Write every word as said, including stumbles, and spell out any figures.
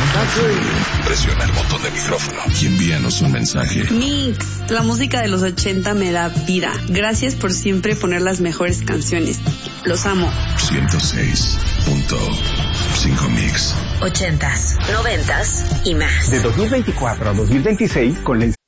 Presiona el botón de micrófono y envíanos un mensaje. Mix, la música de los ochenta me da vida. Gracias por siempre poner las mejores canciones. Los amo. ciento seis punto cinco Mix. Ochentas, noventas y más. De dos mil veinticuatro a dos mil veintiséis, con la